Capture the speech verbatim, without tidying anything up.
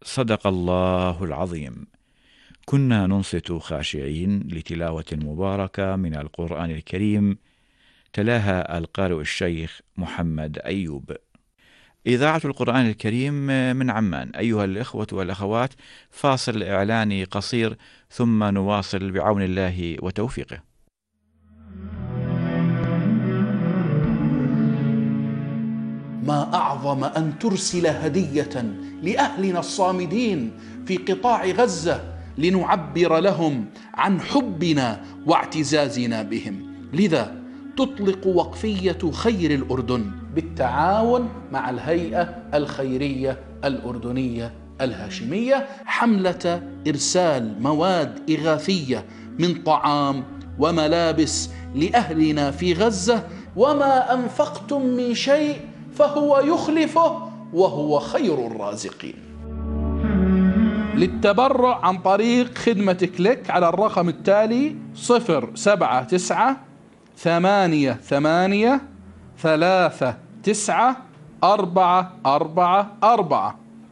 صدق الله العظيم. كنا ننصت خاشعين لتلاوة مباركة من القرآن الكريم، تلاها القارئ الشيخ محمد أيوب. إذاعة القرآن الكريم من عمان. أيها الإخوة والأخوات، فاصل إعلاني قصير ثم نواصل بعون الله وتوفيقه. ما أعظم أن ترسل هدية لأهلنا الصامدين في قطاع غزة لنعبر لهم عن حبنا واعتزازنا بهم. لذا تطلق وقفية خير الأردن بالتعاون مع الهيئة الخيرية الأردنية الهاشمية حملة إرسال مواد إغاثية من طعام وملابس لأهلنا في غزة. وما أنفقتم من شيء فهو يخلفه وهو خير الرازقين. للتبرع عن طريق خدمة كليك على الرقم التالي: صفر سبعة تسعة ثمانية ثمانية ثلاثة تسعة أربعة أربعة أربعة.